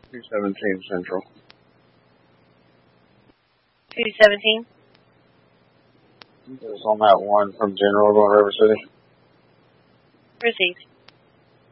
217 Central. 217? It was on that one from General going to River City. Received.